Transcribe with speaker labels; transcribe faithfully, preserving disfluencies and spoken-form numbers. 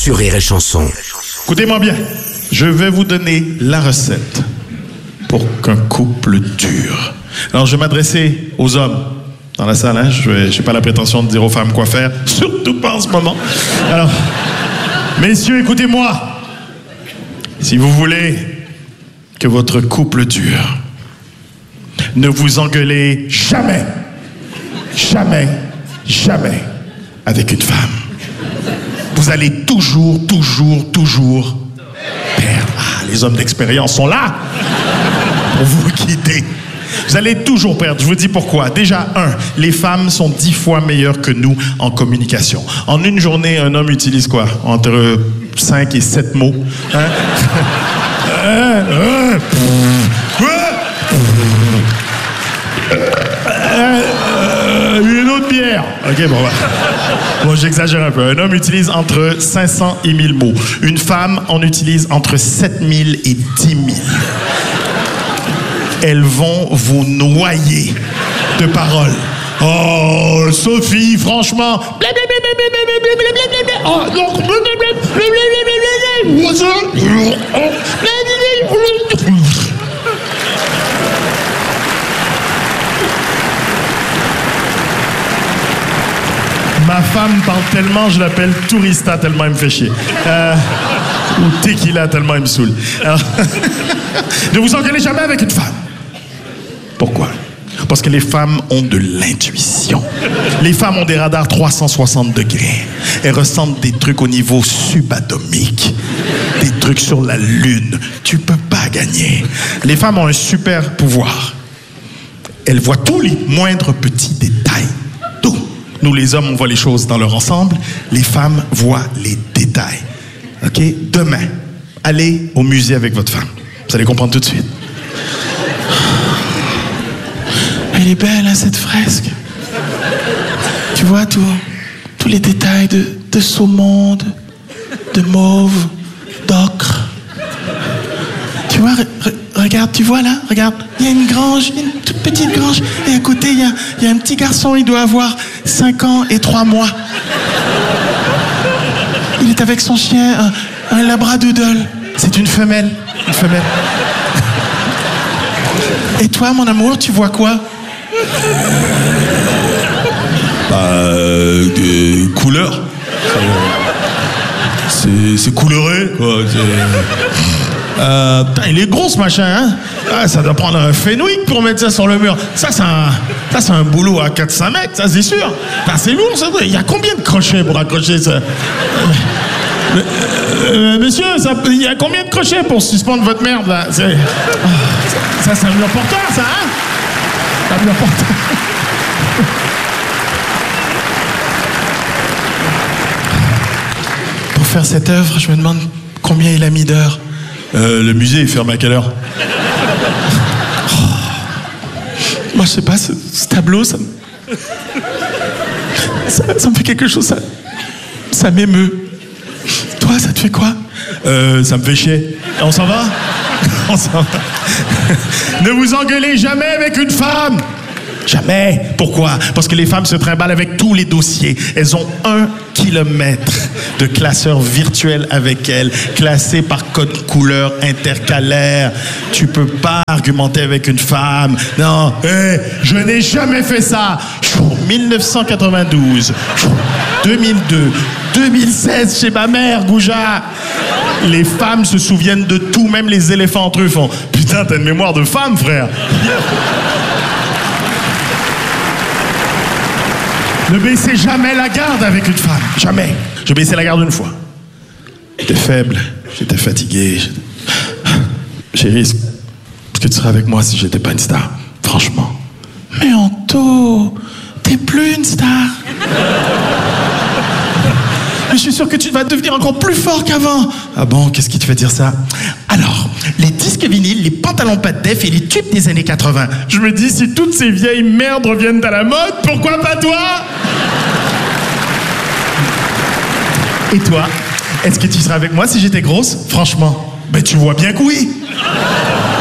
Speaker 1: sur Rire et Chanson.
Speaker 2: Écoutez-moi bien, je vais vous donner la recette pour qu'un couple dure. Alors, je vais m'adresser aux hommes dans la salle, hein? Je n'ai pas la prétention de dire aux femmes quoi faire, surtout pas en ce moment. Alors, messieurs, écoutez-moi. Si vous voulez que votre couple dure, ne vous engueulez jamais, jamais, jamais avec une femme. Vous allez toujours, toujours, toujours perdre. Ah, les hommes d'expérience sont là pour vous guider. Vous allez toujours perdre. Je vous dis pourquoi. Déjà, un, les femmes sont dix fois meilleures que nous en communication. En une journée, un homme utilise quoi? Entre cinq et sept mots. Hein? euh, euh, euh, une autre bière. OK, bon, bah. Bon, j'exagère un peu. Un homme utilise entre cinq cents et mille mots. Une femme en utilise entre sept mille et dix mille. Elles vont vous noyer de paroles. Oh, Sophie, franchement. Oh, donc. Ma femme parle tellement, je l'appelle Tourista tellement elle me fait chier. Euh, ou Tequila tellement elle me saoule. Alors, ne vous engueulez jamais avec une femme. Pourquoi? Parce que les femmes ont de l'intuition. Les femmes ont des radars trois cent soixante degrés. Elles ressentent des trucs au niveau subatomique. Des trucs sur la lune. Tu peux pas gagner. Les femmes ont un super pouvoir. Elles voient tous les moindres petits détails. Tout. Nous, les hommes, on voit les choses dans leur ensemble. Les femmes voient les détails. OK? Demain, allez au musée avec votre femme. Vous allez comprendre tout de suite. Elle est belle, hein, cette fresque. Tu vois, tout, tous les détails de, de saumon, de, de mauve, d'ocre. Tu vois, re, re, regarde, tu vois là, regarde. Il y a une grange, une toute petite grange. Et à côté, il y a, il y a un petit garçon, il doit avoir cinq ans et trois mois. Il est avec son chien, un, un labradoodle. C'est une femelle, une femelle. Et toi, mon amour, tu vois quoi? Bah, euh, euh, couleur. C'est, c'est couleuré, quoi. C'est... Euh, putain, il est gros, ce machin, hein? Ah, ça doit prendre un Fenwick pour mettre ça sur le mur. Ça, c'est un, ça, c'est un boulot à quatre cinq mètres, ça, c'est sûr. Enfin, c'est lourd, ça. Il y a combien de crochets pour accrocher ça? Euh, euh, monsieur, il y a combien de crochets pour suspendre votre merde, là? C'est... Oh, ça, c'est un mur porteur, ça, hein? Un mur porteur. Pour faire cette œuvre, je me demande combien il a mis d'heures. Euh, le musée, il ferme à quelle heure? Oh. Moi, je sais pas, ce, ce tableau, ça me... Ça, ça me fait quelque chose, ça... Ça m'émeut. Toi, ça te fait quoi? Euh, ça me fait chier. On s'en va? On s'en va. Ne vous engueulez jamais avec une femme. Jamais. Pourquoi? Parce que les femmes se trimballent avec tous les dossiers. Elles ont un kilomètre de classeur virtuel avec elles, classé par code couleur intercalaire. Tu peux pas argumenter avec une femme. Non, hey, je n'ai jamais fait ça. dix-neuf cent quatre-vingt-douze, deux mille deux, deux mille seize chez ma mère, Gouja. Les femmes se souviennent de tout, même les éléphants entre eux font. Putain, t'as une mémoire de femme, frère. Ne baissez jamais la garde avec une femme. Jamais. J'ai baissé la garde une fois. J'étais faible, j'étais fatigué. J'étais... Chérie, est-ce que tu serais avec moi si j'étais pas une star? Franchement. Mais Anto, t'es plus une star. Mais je suis sûr que tu vas devenir encore plus fort qu'avant. Ah bon, qu'est-ce qui te fait dire ça? Alors, les disques vinyles, les pantalons pas de def et les tubes des années quatre-vingts. Je me dis, si toutes ces vieilles merdes reviennent à la mode, pourquoi pas toi? Et toi? Est-ce que tu serais avec moi si j'étais grosse? Franchement, ben tu vois bien que oui.